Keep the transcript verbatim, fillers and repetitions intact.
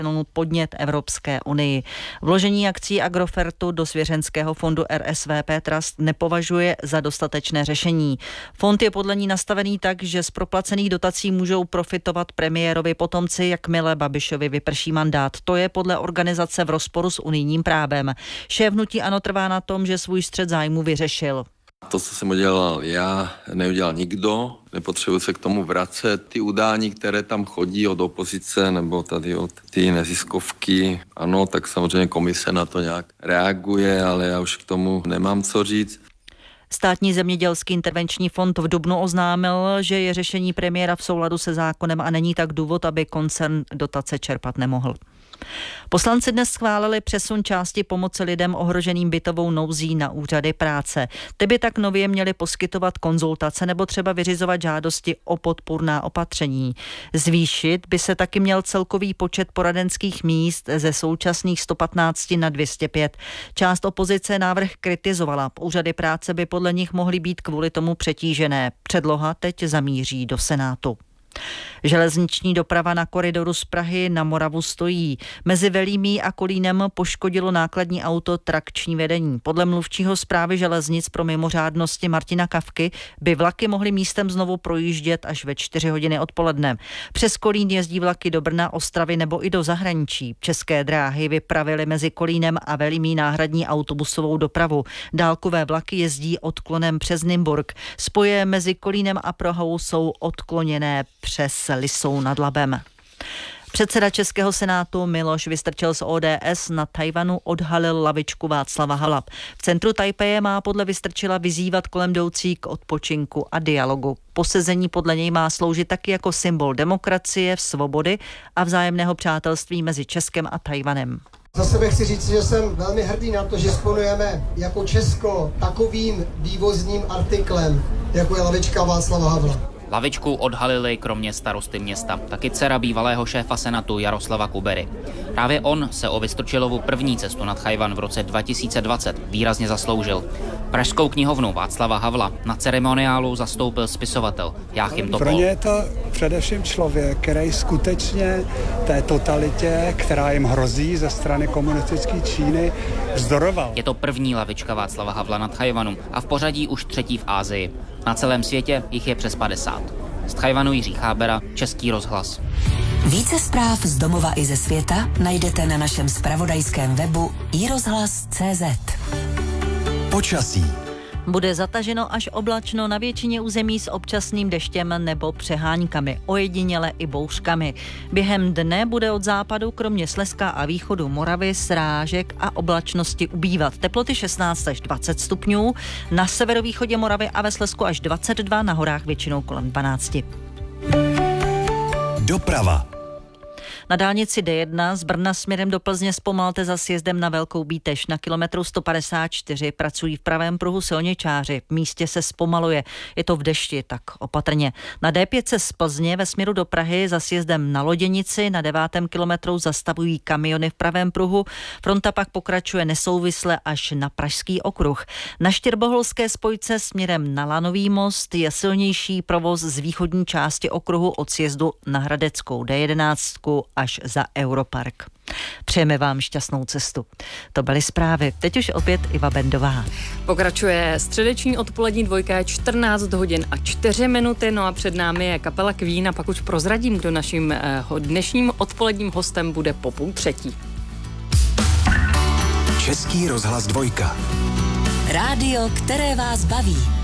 podnět Evropské unii. Vložení akcí Agrofertu do svěřenského fondu R S V P Trust nepovažuje za dostatečné řešení. Fond je podle ní nastavený tak, že z proplacených dotací můžou profitovat premiérovi potomci, jakmile Babišovi vyprší mandát. To je podle organizace v rozporu s unijním právem. Šéf hnutí ANO trvá na tom, že svůj střet zájmu vyřešil. To, co jsem udělal já, neudělal nikdo. Nepotřebuji se k tomu vracet. Ty udání, které tam chodí od opozice nebo tady od ty neziskovky, ano, tak samozřejmě komise na to nějak reaguje, ale já už k tomu nemám co říct. Státní zemědělský intervenční fond v dubnu oznámil, že je řešení premiéra v souladu se zákonem a není tak důvod, aby koncern dotace čerpat nemohl. Poslanci dnes schválili přesun části pomoci lidem ohroženým bytovou nouzí na úřady práce. Ty by tak nově měly poskytovat konzultace nebo třeba vyřizovat žádosti o podpůrná opatření. Zvýšit by se taky měl celkový počet poradenských míst ze současných sto patnáct na dvě stě pět. Část opozice návrh kritizovala. Úřady práce by podle nich mohly být kvůli tomu přetížené. Předloha teď zamíří do Senátu. Železniční doprava na koridoru z Prahy na Moravu stojí. Mezi Velímí a Kolínem poškodilo nákladní auto trakční vedení. Podle mluvčího správy železnic pro mimořádnosti Martina Kavky by vlaky mohly místem znovu projíždět až ve čtyři hodiny odpoledne. Přes Kolín jezdí vlaky do Brna, Ostravy nebo i do zahraničí. České dráhy vypravily mezi Kolínem a Velímí náhradní autobusovou dopravu. Dálkové vlaky jezdí odklonem přes Nymburk. Spoje mezi Kolínem a Prahou jsou odkloněné přes Lisou nad Labem. Předseda Českého senátu Miloš Vystrčil z O D S na Tajvanu odhalil lavičku Václava Havla. V centru Tajpeje má podle Vystrčila vyzývat kolem jdoucí k odpočinku a dialogu. Posezení podle něj má sloužit taky jako symbol demokracie, svobody a vzájemného přátelství mezi Českem a Tajvanem. Za sebe chci říct, že jsem velmi hrdý na to, že disponujeme jako Česko takovým vývozním artiklem, jako je lavička Václava Havla. Lavičku odhalili kromě starosty města taky dcera bývalého šéfa senatu Jaroslava Kubery. Právě on se o Vystrčilovu první cestu na Tchaj-wan v roce dva tisíce dvacet výrazně zasloužil. Pražskou knihovnu Václava Havla na ceremoniálu zastoupil spisovatel Jáchym Topol. Pro ně je to především člověk, který skutečně té totalitě, která jim hrozí ze strany komunistické Číny, vzdoroval. Je to první lavička Václava Havla na Tchaj-wanu a v pořadí už třetí v Asii. Na celém světě jich je přes padesát. Z Tchaj-wanu Jiří Chábera, Český rozhlas. Více zpráv z domova i ze světa najdete na našem zpravodajském webu i rozhlas tečka cé zet. Počasí. Bude zataženo až oblačno na většině území s občasným deštěm nebo přeháňkami, ojediněle i bouřkami. Během dne bude od západu kromě Slezska a východu Moravy srážek a oblačnosti ubývat. Teploty šestnáct až dvacet stupňů, na severovýchodě Moravy a ve Slezsku až dvacet dva, na horách většinou kolem dvanáct. Doprava. Na dálnici D jedna z Brna směrem do Plzně zpomalte za sjezdem na Velkou Bíteš. Na kilometru sto padesát čtyři pracují v pravém pruhu silničáři. V místě se zpomaluje. Je to v dešti, tak opatrně. Na D pět z Plzně ve směru do Prahy za sjezdem na Loděnici na devátém kilometru zastavují kamiony v pravém pruhu. Fronta pak pokračuje nesouvisle až na Pražský okruh. Na Štěrboholské spojce směrem na Lanový most je silnější provoz z východní části okruhu od sjezdu na Hradeckou D jedenáct až za Europark. Přejeme vám šťastnou cestu. To byly zprávy. Teď už opět Iva Bendová. Pokračuje středeční odpolední dvojka, čtrnáct hodin a čtyři minuty, no a před námi je kapela Queen a pak už prozradím, kdo naším eh, dnešním odpoledním hostem bude po půl třetí. Český rozhlas dvojka. Rádio, které vás baví.